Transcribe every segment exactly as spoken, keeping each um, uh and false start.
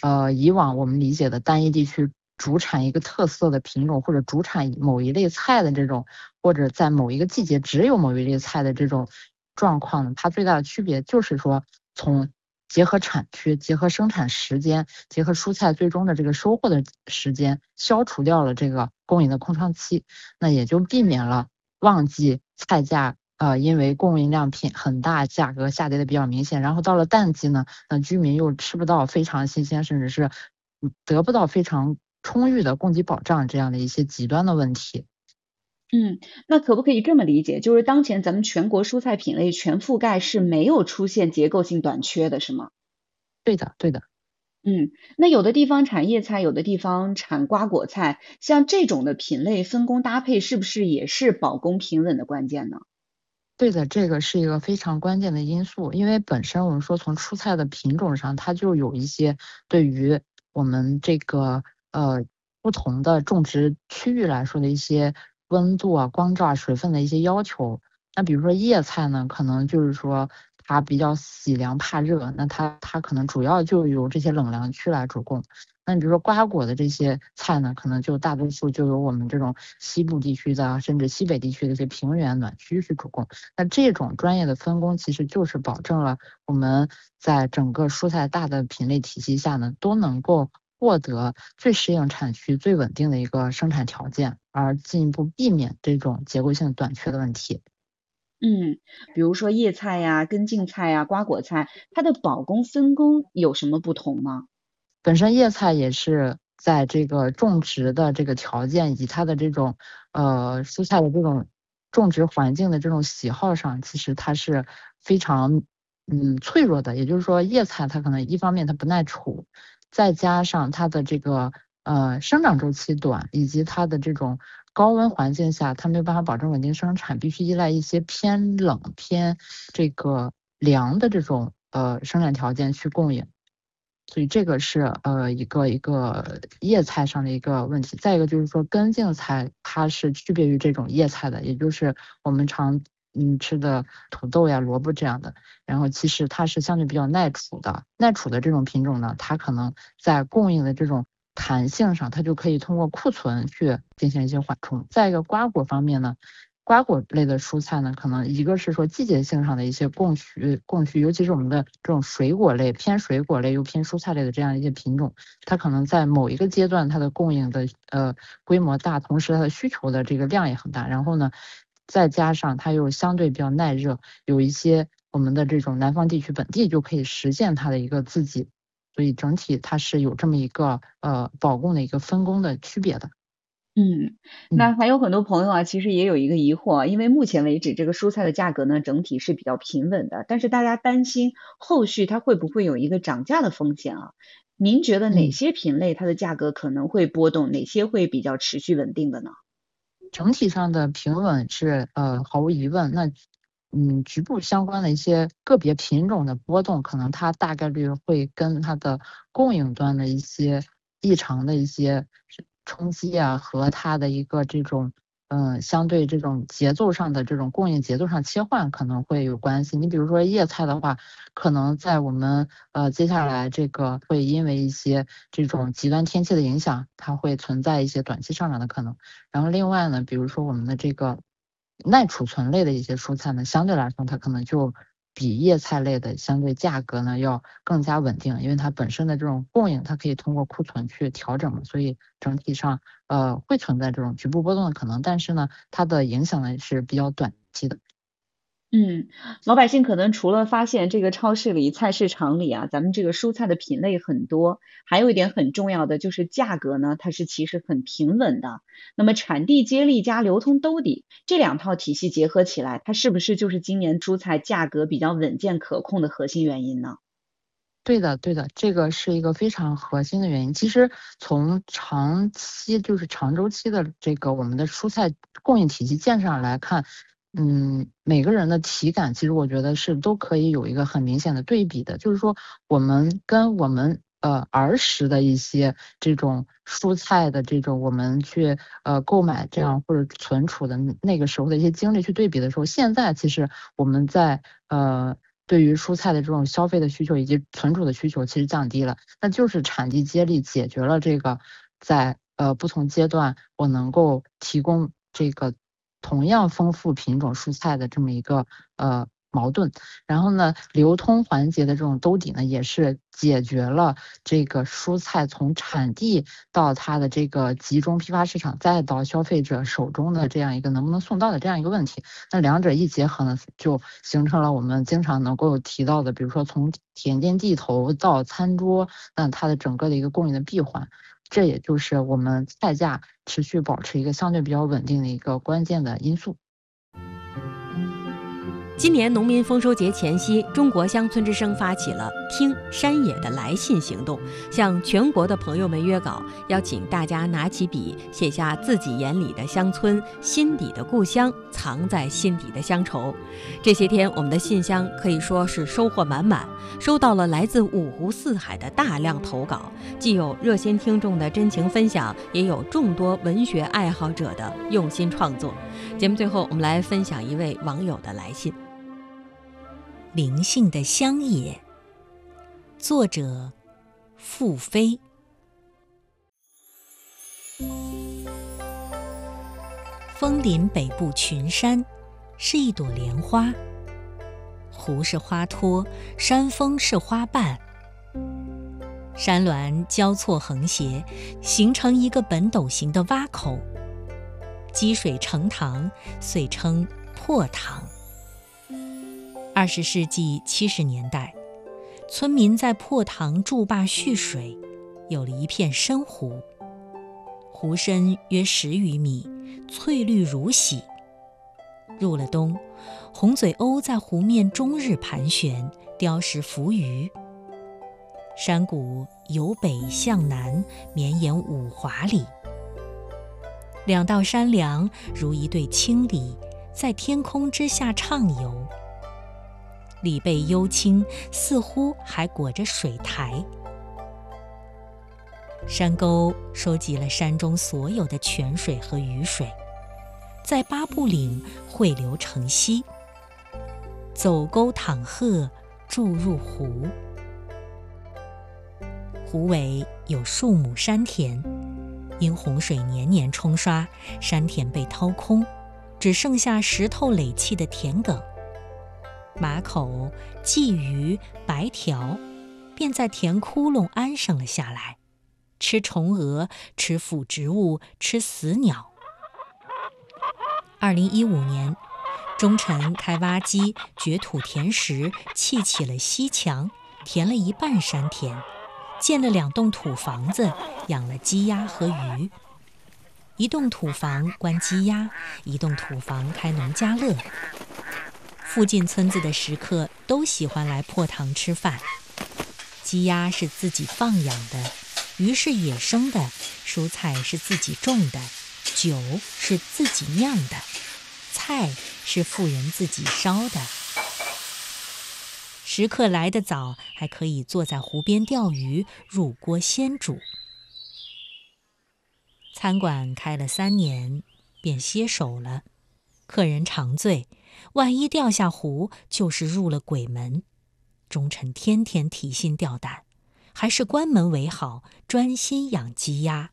呃以往我们理解的单一地区主产一个特色的品种，或者主产某一类菜的这种，或者在某一个季节只有某一类菜的这种状况呢，它最大的区别就是说，从结合产区、结合生产时间、结合蔬菜最终的这个收获的时间，消除掉了这个供应的空窗期，那也就避免了旺季菜价呃因为供应量品很大，价格下跌的比较明显，然后到了淡季呢，那居民又吃不到非常新鲜，甚至是得不到非常充裕的供给保障这样的一些极端的问题。 嗯，那可不可以这么理解，就是当前咱们全国蔬菜品类全覆盖是没有出现结构性短缺的，是吗？ 对的，对的。 嗯，那有的地方产叶菜，有的地方产瓜果菜，像这种的品类分工搭配，是不是也是保供平稳的关键呢？ 对的，这个是一个非常关键的因素，因为本身我们说从蔬菜的品种上，它就有一些对于我们这个呃不同的种植区域来说的一些温度啊、光照啊、水分的一些要求。那比如说叶菜呢，可能就是说它比较喜凉怕热，那它它可能主要就由这些冷凉区来主供。那你比如说瓜果的这些菜呢，可能就大多数就由我们这种西部地区的，甚至西北地区的一些平原暖区去主供。那这种专业的分工，其实就是保证了我们在整个蔬菜大的品类体系下呢，都能够获得最适应产区、最稳定的一个生产条件，而进一步避免这种结构性短缺的问题。 嗯，比如说叶菜呀、根茎菜呀、瓜果菜，它的保供分工有什么不同吗？ 本身叶菜也是在这个种植的这个条件以及它的这种呃蔬菜的这种种植环境的这种喜好上，其实它是非常嗯脆弱的。也就是说，叶菜它可能一方面它不耐储，再加上它的这个呃生长周期短，以及它的这种高温环境下，它没有办法保证稳定生产，必须依赖一些偏冷偏这个凉的这种呃生产条件去供应。所以这个是呃一个一个叶菜上的一个问题。再一个就是说根茎菜它是区别于这种叶菜的，也就是我们常嗯吃的土豆呀、萝卜这样的。然后其实它是相对比较耐储的，耐储的这种品种呢，它可能在供应的这种弹性上，它就可以通过库存去进行一些缓冲。再一个瓜果方面呢，瓜果类的蔬菜呢，可能一个是说季节性上的一些供需供需，尤其是我们的这种水果类偏水果类又偏蔬菜类的这样一些品种，它可能在某一个阶段它的供应的呃规模大，同时它的需求的这个量也很大，然后呢，再加上它又相对比较耐热，有一些我们的这种南方地区本地就可以实现它的一个自给，所以整体它是有这么一个呃保供的一个分工的区别的。 嗯， 嗯。 那还有很多朋友啊，其实也有一个疑惑啊，因为目前为止这个蔬菜的价格呢，整体是比较平稳的，但是大家担心后续它会不会有一个涨价的风险啊？您觉得哪嗯。 些品类它的价格可能会波动，哪些会比较持续稳定的呢？ 整体上的平稳是呃毫无疑问。那嗯局部相关的一些个别品种的波动，可能它大概率会跟它的供应端的一些异常的一些冲击啊，和它的一个这种嗯相对这种节奏上的这种供应节奏上切换可能会有关系。你比如说叶菜的话，可能在我们呃接下来这个会因为一些这种极端天气的影响，它会存在一些短期上涨的可能。然后另外呢，比如说我们的这个耐储存类的一些蔬菜呢，相对来说它可能就比叶菜类的相对价格呢要更加稳定，因为它本身的这种供应，它可以通过库存去调整嘛，所以整体上呃会存在这种局部波动的可能，但是呢，它的影响呢是比较短期的。 嗯，老百姓可能除了发现这个超市里、菜市场里啊，咱们这个蔬菜的品类很多，还有一点很重要的就是价格呢，它是其实很平稳的。那么产地接力加流通兜底这两套体系结合起来，它是不是就是今年蔬菜价格比较稳健可控的核心原因呢？ 对的，对的，这个是一个非常核心的原因。其实从长期，就是长周期的这个我们的蔬菜供应体系建设上来看，嗯，每个人的体感其实我觉得是都可以有一个很明显的对比的，就是说我们跟我们呃儿时的一些这种蔬菜的这种我们去呃购买这样或者存储的那个时候的一些经历去对比的时候，现在其实我们在呃。 对于蔬菜的这种消费的需求以及存储的需求其实降低了，那就是产地接力解决了这个在呃不同阶段我能够提供这个同样丰富品种蔬菜的这么一个呃矛盾。然后呢，流通环节的这种兜底呢，也是解决了这个蔬菜从产地到它的这个集中批发市场，再到消费者手中的这样一个能不能送到的这样一个问题。那两者一结合呢，就形成了我们经常能够提到的，比如说从田间地头到餐桌，那它的整个的一个供应的闭环。这也就是我们菜价持续保持一个相对比较稳定的一个关键的因素。 今年农民丰收节前夕，中国乡村之声发起了听山野的来信行动，向全国的朋友们约稿，邀请大家拿起笔，写下自己眼里的乡村、心底的故乡、藏在心底的乡愁。这些天，我们的信箱可以说是收获满满，收到了来自五湖四海的大量投稿，既有热心听众的真情分享，也有众多文学爱好者的用心创作。节目最后，我们来分享一位网友的来信。 灵性的乡野，作者傅飞。枫林北部群山是一朵莲花，湖是花托，山峰是花瓣，山峦交错横斜，形成一个本斗形的洼口，积水成塘，遂称破塘。二十世纪七十年代，村民在破塘筑坝蓄水，有了一片深湖，湖深约十余米，翠绿如洗。入了冬，红嘴鸥在湖面终日盘旋，雕食浮鱼。山谷由北向南绵延五华里，两道山梁如一对青鲤，在天空之下畅游。里背幽青，似乎还裹着水苔。山沟收集了山中所有的泉水和雨水，在八步岭汇流成溪，走沟淌壑，注入湖。湖尾有数亩山田，因洪水年年冲刷，山田被掏空，只剩下石头垒砌的田埂。马口、鲫鱼、白条便在田窟窿安生了下来，吃虫蛾，吃腐植物，吃死鸟。二零一五年，中臣开挖机掘土填石，砌起了西墙，填了一半山田，建了两栋土房子，养了鸡鸭和鱼。一栋土房关鸡鸭，一栋土房开农家乐。附近村子的食客都喜欢来破塘吃饭。鸡鸭是自己放养的，鱼是野生的，蔬菜是自己种的，酒是自己酿的，菜是妇人自己烧的。食客来得早，还可以坐在湖边钓鱼，入锅先煮。餐馆开了三年，便歇手了。客人常醉，万一掉下湖，就是入了鬼门。忠臣天天提心吊胆，还是关门为好，专心养鸡鸭。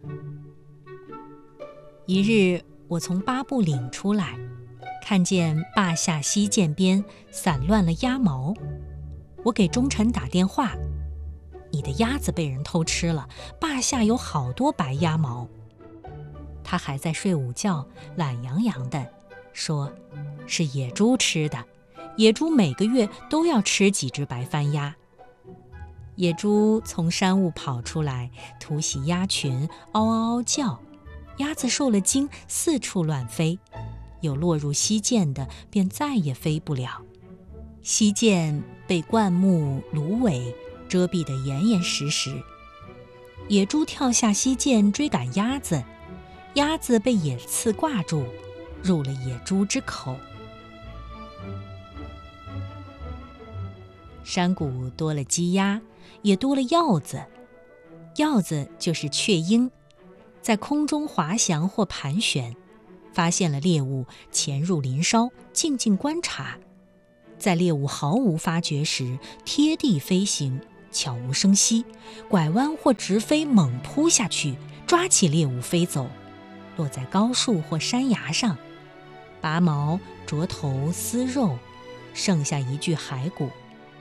一日，我从八步岭出来，看见坝下溪涧边散乱了鸭毛。我给忠臣打电话：“你的鸭子被人偷吃了，坝下有好多白鸭毛。”他还在睡午觉，懒洋洋的说：“是野猪吃的，野猪每个月都要吃几只白番鸭。”野猪从山雾跑出来，突袭鸭群，嗷嗷嗷叫。鸭子受了惊，四处乱飞，有落入溪涧的，便再也飞不了。溪涧被灌木、芦苇遮蔽得严严实实。野猪跳下溪涧追赶鸭子，鸭子被野刺挂住，入了野猪之口。山谷多了鸡鸭，也多了鹞子。鹞子就是雀鹰，在空中滑翔或盘旋，发现了猎物，潜入林梢，静静观察。 在猎物毫无发觉时贴地飞行，悄无声息，拐弯或直飞猛扑下去，抓起猎物飞走，落在高树或山崖上，拔毛、啄头、撕肉，剩下一具骸骨。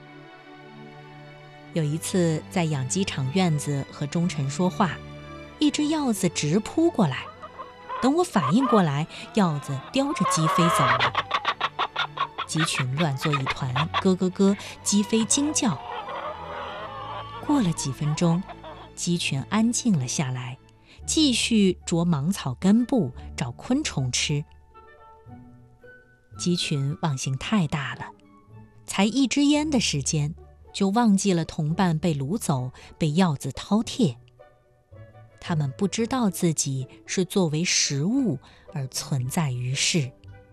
有一次在养鸡场院子和忠臣说话，一只鹞子直扑过来，等我反应过来，鹞子叼着鸡飞走了。鸡群乱作一团，咯咯咯，鸡飞惊叫。过了几分钟，鸡群安静了下来，继续啄芒草根部找昆虫吃。鸡群忘性太大了，才一支烟的时间，就忘记了同伴被掳走，被鹞子饕餮。他们不知道自己是作为食物而存在于世。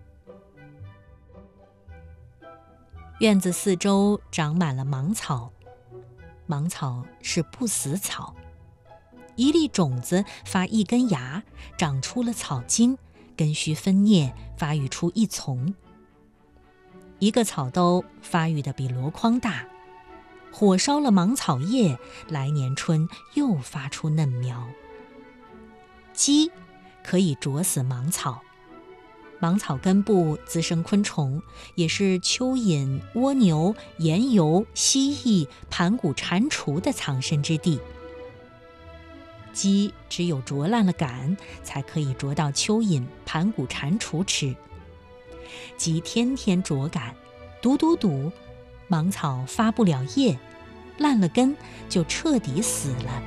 院子四周长满了芒草，芒草是不死草，一粒种子发一根芽，长出了草茎，根须分裂，发育出一丛。一个草兜发育得比箩筐大，火烧了芒草叶，来年春又发出嫩苗。鸡可以啄死芒草，芒草根部滋生昆虫，也是蚯蚓、蜗牛、岩游、蜥蜴、盘古蟾蜍的藏身之地。鸡只有啄烂了杆，才可以啄到蚯蚓、盘古蟾蜍吃。鸡天天啄杆，堵堵堵，芒草发不了叶，烂了根就彻底死了。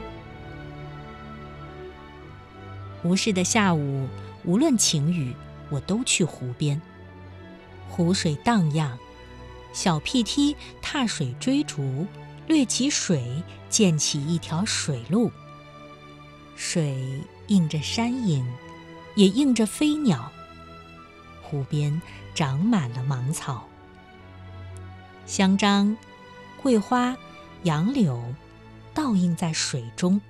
无事的下午，无论晴雨，我都去湖边。湖水荡漾，小屁梯踏水追逐，掠起水，溅起一条水路。水映着山影，也映着飞鸟。湖边长满了芒草，香樟、桂花、杨柳倒映在水中。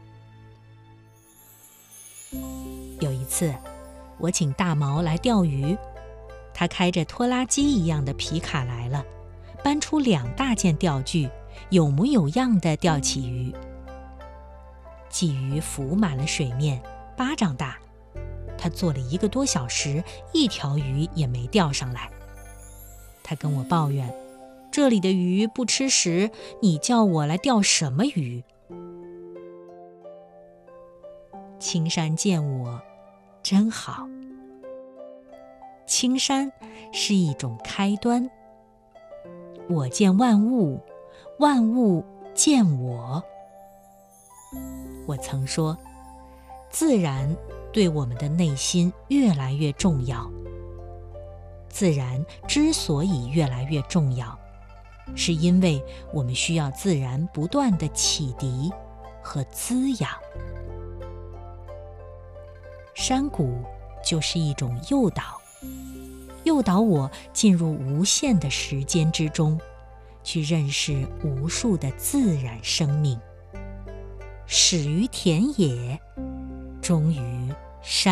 有一次，我请大毛来钓鱼，他开着拖拉机一样的皮卡来了，搬出两大件钓具，有模有样地钓起鱼。鲫鱼浮满了水面，巴掌大，他做了一个多小时，一条鱼也没钓上来。他跟我抱怨，这里的鱼不吃食，你叫我来钓什么鱼？青山见我真好。青山是一种开端，我见万物，万物见我。我曾说，自然对我们的内心越来越重要。自然之所以越来越重要，是因为我们需要自然不断的启迪和滋养。山谷就是一种诱导，诱导我进入无限的时间之中，去认识无数的自然生命，始于田野，终于山。